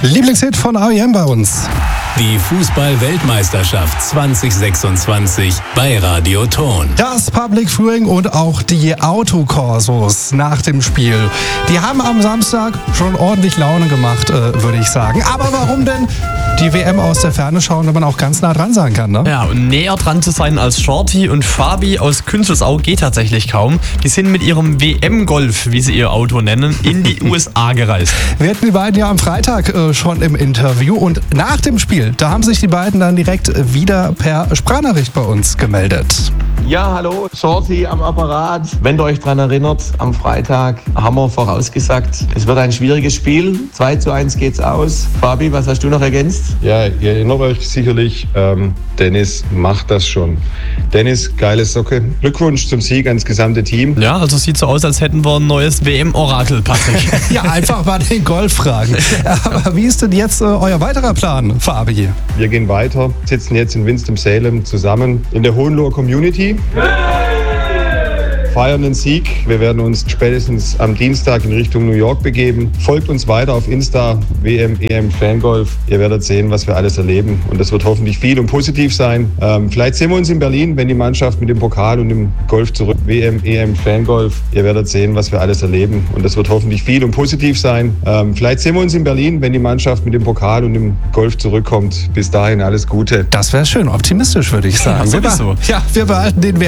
Lieblingshit von R.E.M. bei uns. Die Fußball-Weltmeisterschaft 2026 bei Radio Ton. Das Public Viewing und auch die Autokorsos nach dem Spiel. Die haben am Samstag schon ordentlich Laune gemacht, würde ich sagen. Aber warum denn die WM aus der Ferne schauen, wenn man auch ganz nah dran sein kann, ne? Ja, und näher dran zu sein als Shorty und Fabi aus Künzelsau geht tatsächlich kaum. Die sind mit ihrem WM-Golf, wie sie ihr Auto nennen, in die USA gereist. Wir hatten die beiden ja am Freitag schon im Interview und nach dem Spiel, da haben sich die beiden dann direkt wieder per Sprachnachricht bei uns gemeldet. Ja, hallo, Shorty am Apparat. Wenn ihr euch daran erinnert, am Freitag haben wir vorausgesagt, es wird ein schwieriges Spiel. 2:1 geht's aus. Fabi, was hast du noch ergänzt? Ja, ihr erinnert euch sicherlich, Dennis macht das schon. Dennis, geile Socke. Glückwunsch zum Sieg ans gesamte Team. Ja, also sieht so aus, als hätten wir ein neues WM-Orakel, Patrick. Ja, einfach mal den Golf fragen. Aber wie ist denn jetzt euer weiterer Plan, Fabi? Wir gehen weiter, sitzen jetzt in Winston-Salem zusammen in der Hohenloher Community. Feiern den Sieg. Wir werden uns spätestens am Dienstag in Richtung New York begeben. Folgt uns weiter auf Insta, WM, EM, Fangolf. Ihr werdet sehen, was wir alles erleben. Und das wird hoffentlich viel und positiv sein. Vielleicht sehen wir uns in Berlin, wenn die Mannschaft mit dem Pokal und dem Golf zurück. WM, EM, Fangolf. Ihr werdet sehen, was wir alles erleben. Und das wird hoffentlich viel und positiv sein. Vielleicht sehen wir uns in Berlin, wenn die Mannschaft mit dem Pokal und dem Golf zurückkommt. Bis dahin alles Gute. Das wäre schön, optimistisch, würde ich sagen. Ja, sowieso. Wir behalten den